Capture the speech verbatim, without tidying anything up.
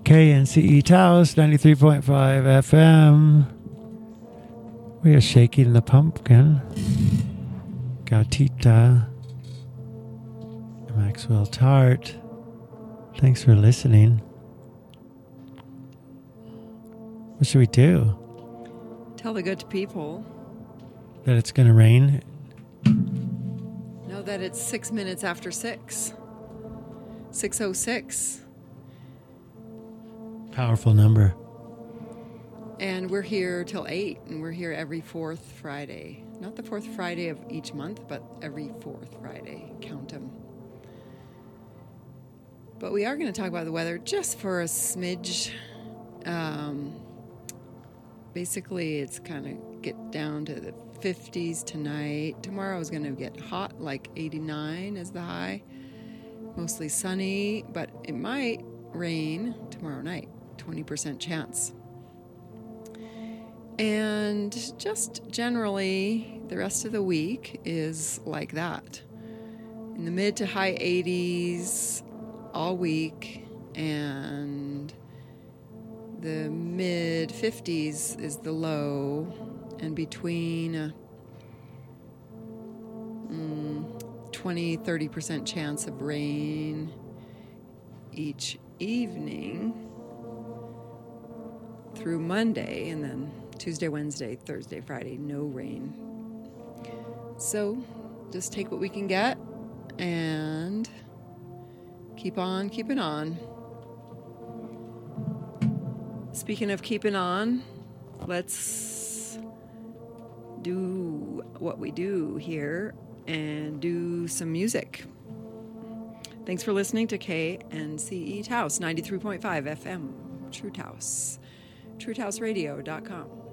K N C E Taos, ninety-three point five F M. We are shaking the pumpkin. Gautita. Maxwell Tart. Thanks for listening. What should we do? Tell the good people that it's going to rain. Know that it's six minutes after six. six oh six. Powerful number. And we're here till eight, and we're here every fourth Friday. Not the fourth Friday of each month, but every fourth Friday. Count them. But we are going to talk about the weather just for a smidge. Um, basically, it's kind of get down to the fifties tonight. Tomorrow is going to get hot, like eighty-nine is the high. Mostly sunny, but it might rain tomorrow night. twenty percent chance. And just generally, the rest of the week is like that. In the mid to high eighties all week, and the mid fifties is the low, and between uh, mm, twenty to thirty percent chance of rain each evening through Monday, and then Tuesday, Wednesday, Thursday, Friday, no rain. So just take what we can get and keep on keeping on. Speaking of keeping on, let's do what we do here and do some music. Thanks for listening to K N C E Taos, ninety-three point five F M, True Taos, true taos radio dot com.